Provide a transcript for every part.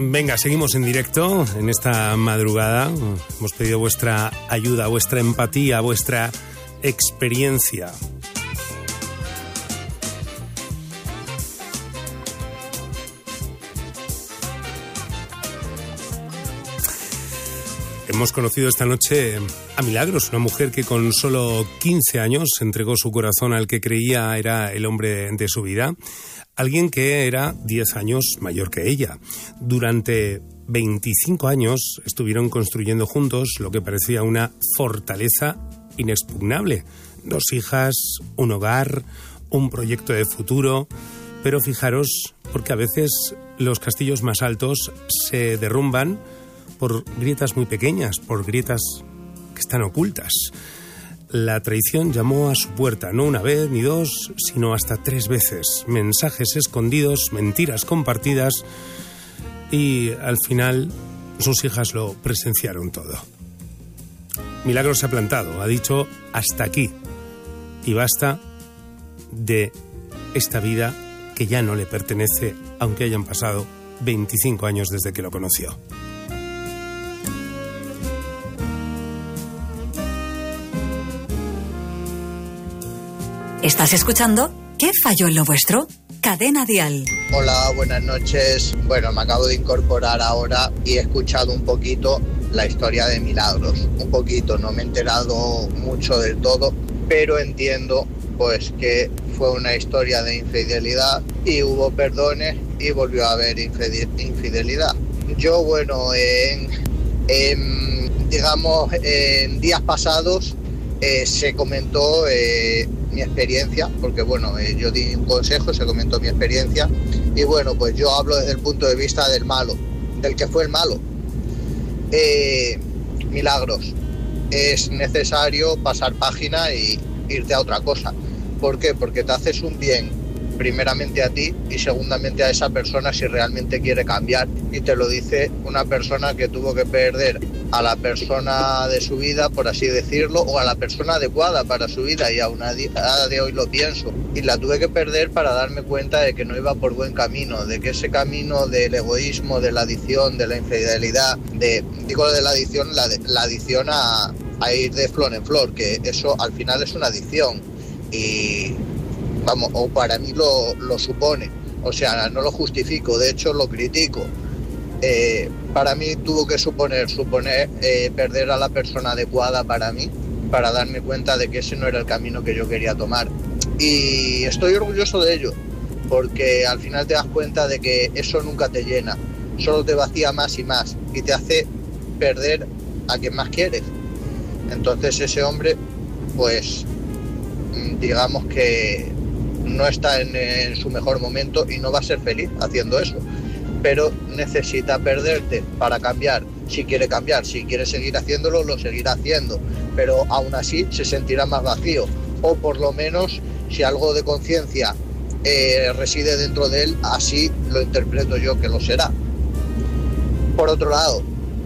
Venga, seguimos en directo en esta madrugada. Hemos pedido vuestra ayuda, vuestra empatía, vuestra experiencia. Hemos conocido esta noche a Milagros, una mujer que con solo 15 años entregó su corazón al que creía era el hombre de su vida. Alguien que era 10 años mayor que ella. Durante 25 años estuvieron construyendo juntos lo que parecía una fortaleza inexpugnable. 2 hijas, un hogar, un proyecto de futuro. Pero fijaros, porque a veces los castillos más altos se derrumban por grietas muy pequeñas, por grietas que están ocultas. La traición llamó a su puerta, no una vez ni 2, sino hasta 3 veces. Mensajes escondidos, mentiras compartidas y al final sus hijas lo presenciaron todo. Milagros se ha plantado, ha dicho hasta aquí y basta de esta vida que ya no le pertenece, aunque hayan pasado 25 años desde que lo conoció. ¿Estás escuchando? ¿Qué falló en lo vuestro? Cadena Dial. Hola, buenas noches. Bueno, me acabo de incorporar ahora y he escuchado un poquito la historia de Milagros. Un poquito, no me he enterado mucho del todo, pero entiendo pues que fue una historia de infidelidad y hubo perdones y volvió a haber infidelidad. Yo, bueno, digamos, en días pasados se comentó mi experiencia, porque bueno, yo di un consejo, se comentó mi experiencia y bueno, pues yo hablo desde el punto de vista del malo, del que fue el malo. Milagros, es necesario pasar página y irte a otra cosa. ¿Por qué? Porque te haces un bien primeramente a ti y segundamente a esa persona si realmente quiere cambiar, y te lo dice una persona que tuvo que perder a la persona de su vida, por así decirlo, o a la persona adecuada para su vida, y aún a día de hoy lo pienso, y la tuve que perder para darme cuenta de que no iba por buen camino, de que ese camino del egoísmo, de la adicción, de la infidelidad, digo de la adicción, la adicción a ir de flor en flor, que eso al final es una adicción, y vamos, o para mí lo supone, o sea, no lo justifico, de hecho lo critico. Para mí tuvo que suponer perder a la persona adecuada para mí, para darme cuenta de que ese no era el camino que yo quería tomar. Y estoy orgulloso de ello, porque al final te das cuenta de que eso nunca te llena, solo te vacía más y más, y te hace perder a quien más quieres. Entonces ese hombre, pues, digamos que no está en su mejor momento y no va a ser feliz haciendo eso. Pero necesita perderte para cambiar. Si quiere cambiar, si quiere seguir haciéndolo, lo seguirá haciendo, pero aún así se sentirá más vacío, o por lo menos si algo de conciencia reside dentro de él, así lo interpreto yo que lo será. Por otro lado,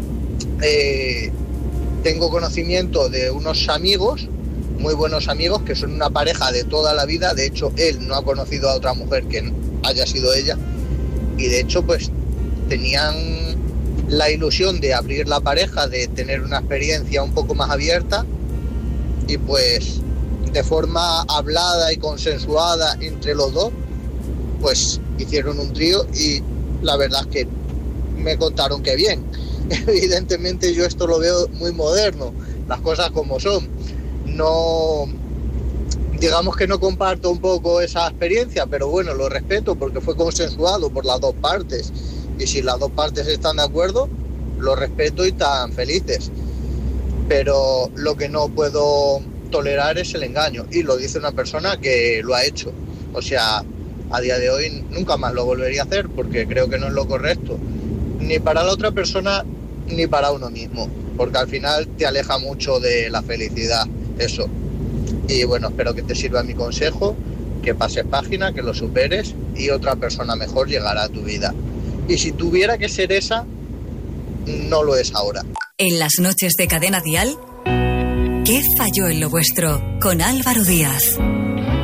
tengo conocimiento de unos amigos, muy buenos amigos, que son una pareja de toda la vida. De hecho, él no ha conocido a otra mujer que haya sido ella, y de hecho pues tenían la ilusión de abrir la pareja, de tener una experiencia un poco más abierta, y pues de forma hablada y consensuada entre los dos, pues hicieron un trío, y la verdad es que me contaron que bien. Evidentemente yo esto lo veo muy moderno, las cosas como son. No, digamos que no comparto un poco esa experiencia, pero bueno, lo respeto porque fue consensuado por las dos partes, y si las dos partes están de acuerdo, lo respeto y están felices. Pero lo que no puedo tolerar es el engaño, y lo dice una persona que lo ha hecho. O sea, a día de hoy nunca más lo volvería a hacer, porque creo que no es lo correcto, ni para la otra persona ni para uno mismo, porque al final te aleja mucho de la felicidad eso. Y bueno, espero que te sirva mi consejo, que pases página, que lo superes, y otra persona mejor llegará a tu vida. Y si tuviera que ser esa, no lo es ahora. En las noches de Cadena Dial, ¿qué falló en lo vuestro? Con Álvaro Díaz.